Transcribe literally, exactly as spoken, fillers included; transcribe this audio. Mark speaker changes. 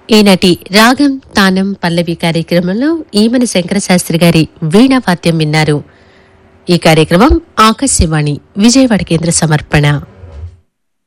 Speaker 1: ఈనాటి రాగం తానం పల్లవి కార్యక్రమంలో ఈమన శంకరశాస్త్రి గారి వీణావాద్యం విన్నారు. ఈ కార్యక్రమం ఆకాశవాణి విజయవాడ కేంద్ర సమర్పణ.